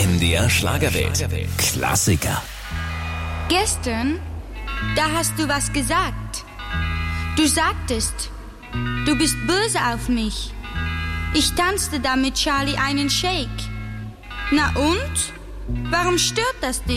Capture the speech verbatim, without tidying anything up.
M D R Schlagerwelt. Klassiker. Gestern, da hast du was gesagt. Du sagtest, du bist böse auf mich. Ich tanzte da mit Charlie einen Shake. Na und? Warum stört das dich?